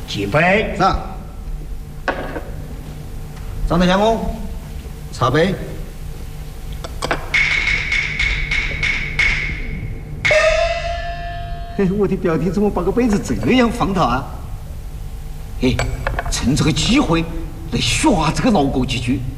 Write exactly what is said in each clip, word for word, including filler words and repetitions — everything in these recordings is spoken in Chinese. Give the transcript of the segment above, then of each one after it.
几杯。 是。张德相公，茶杯。嘿，我的表弟怎么把个杯子这样放他啊？嘿，趁这个机会来耍这个老狗几句。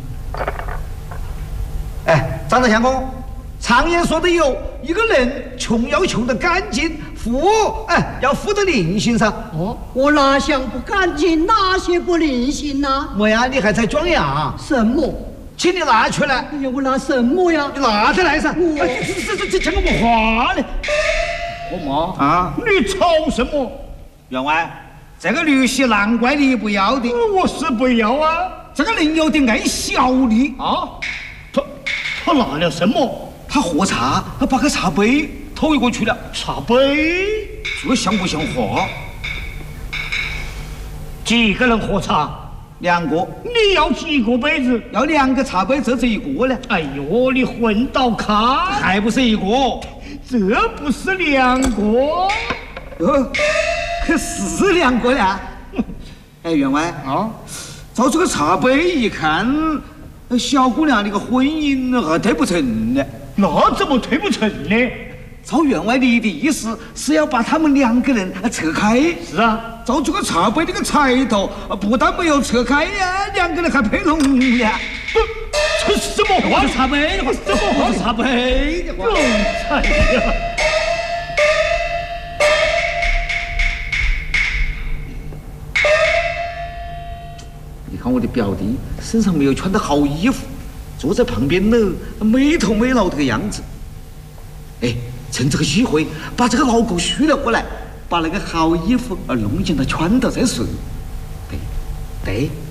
哎，张德相公，常言说的有，一个人穷要穷得干净，富哎要富得灵性噻。 哦，我哪想不干净，哪些不灵性呐？ 么呀，你还在装牙？ 什么？ 请你拿出来。 哎呀，我拿什么呀？ 你拿出来噻。 我哎，这这这讲个么话呢？我妈啊， 你吵什么？ 员外，这个驴膝难怪你不要的。 我是不要啊。 这个人有点爱小你啊，他他拿了什么？ 他喝茶，他把个茶杯偷过去了。 茶杯？ 这像不像话？ 几个人喝茶？ 两个。 你要几个杯子？ 要两个茶杯，这只一个呢。 哎呦，你混到看， 还不是一个？ 这不是两个？ 呃，可是两个呢。哎，员外啊， 照这个茶杯一看，小姑娘那个婚姻还推不成呢。 那怎么推不成呢？ 照员外你的意思是要把他们两个人扯开？ 是啊， 照这个茶杯这个彩头，不但没有扯开呀，两个人还配拢了。 不，这是什么话？ 茶杯的话， 什么话？ 茶杯的话。 弄彩呀！ 你看我的表弟身上没有穿的好衣服，坐在旁边呢，没头没脑这个样子。哎，趁这个机会把这个老狗续了过来，把那个好衣服弄进他穿到再说。对，对。